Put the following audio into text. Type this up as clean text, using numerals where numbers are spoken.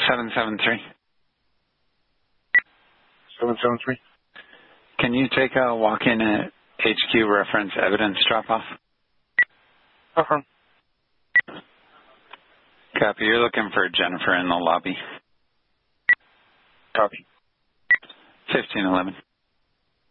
773. 773. Can you take a walk-in at HQ reference evidence drop-off? Uh-huh. Copy. You're looking for Jennifer in the lobby. Copy. 1511.